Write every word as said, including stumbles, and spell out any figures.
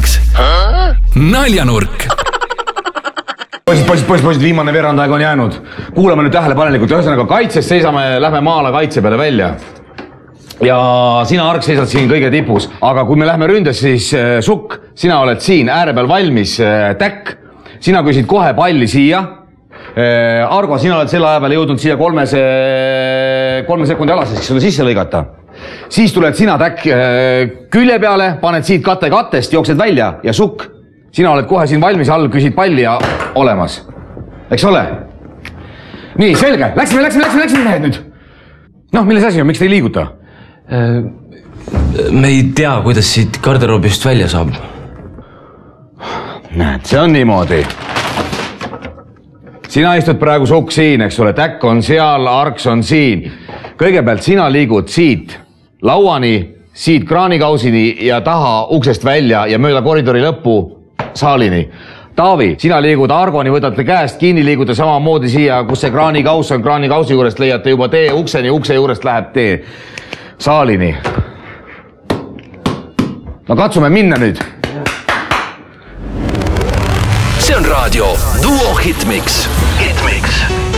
Hitmix. Naljanurk. Poisid, poisid, poisid, poisid, viimane verandaeg on jäänud. Kuulame nüüd tähelepanelikult. Ühesõnaga kaitses seisame, lähme maale kaitse peale välja. Ja sina, Ark, seisad siin kõige tipus. Aga kui me lähme ründes, siis äh, Sukk, sina oled siin ääre peal valmis. Äh, täkk, sina küsid kohe palli siia. Äh, Argo, sina oled selle aja peale jõudnud siia kolme, see, kolme sekundi alaseks sulle sisse lõigata. Siis tuled sina, Täkk, äh, külje peale, paned siit katte kattest, jooksed välja ja Sukk, sina oled kohe siin valmis all, küsid palli ja olemas. Eks ole? Nii, selge. Läksime, läksime, läksime, läksime mehed nüüd. Noh, milles asi on, miks te ei liiguta? Me ei tea, kuidas siit garderoobist välja saab. Näed, see on niimoodi. Sina istud praegu Sukk siin, eks ole, Täkk on seal, Arks on siin. Kõigepealt sina liigud siit lauani, siit kraanikausini ja taha uksest välja ja mööda koridori lõppu saalini. Taavi, sina liigud Argoni, võtate käest kinni, liigute samamoodi siia, kus see kraanikaus on, kraanikausi juurest leiate juba tee ukseni, ukse juurest läheb tee saalini. No katsume minna nüüd. See on raadio Duo Hitmix. Hitmix.